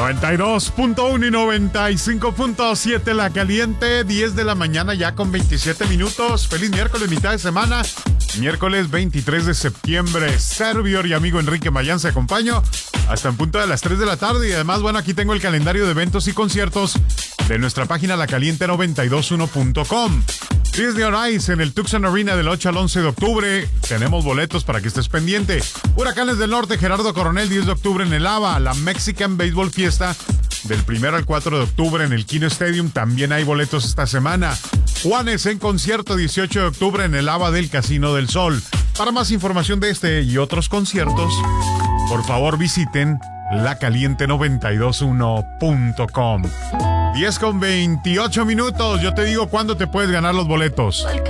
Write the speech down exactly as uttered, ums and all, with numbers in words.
noventa y dos punto uno y noventa y cinco punto siete La Caliente, diez de la mañana ya con veintisiete minutos. Feliz miércoles, mitad de semana. Miércoles veintitrés de septiembre. Servidor y amigo Enrique Mayán se acompaño hasta en punto de las tres de la tarde. Y además, bueno, aquí tengo el calendario de eventos y conciertos de nuestra página la caliente noventa y dos uno punto com. Disney on Ice en el Tucson Arena del ocho al once de octubre. Tenemos boletos para que estés pendiente. Huracanes del Norte, Gerardo Coronel, diez de octubre en el ABA. La Mexican Baseball Fiesta del primero al cuatro de octubre en el Kino Stadium. También hay boletos esta semana. Juanes en concierto, dieciocho de octubre en el ABA del Casino del Sol. Para más información de este y otros conciertos, por favor visiten la caliente noventa y dos uno punto com. diez con veintiocho minutos. Yo te digo cuándo te puedes ganar los boletos.